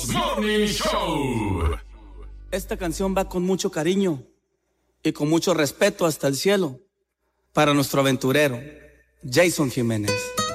Morning Show. Esta canción va con mucho cariño y con mucho respeto hasta el cielo para nuestro aventurero, Jason Jiménez.